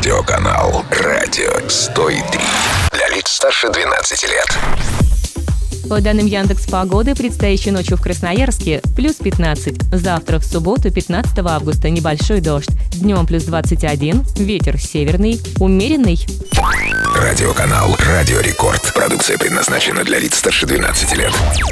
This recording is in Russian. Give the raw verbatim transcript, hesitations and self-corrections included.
Радиоканал «Радио сто три». Для лиц старше двенадцати лет. По данным Яндекс.Погоды, предстоящей ночью в Красноярске плюс пятнадцать. Завтра, в субботу, пятнадцатого августа, небольшой дождь. Днем плюс двадцать один, ветер северный, умеренный. Радиоканал «Радио Рекорд». Продукция предназначена для лиц старше двенадцати лет.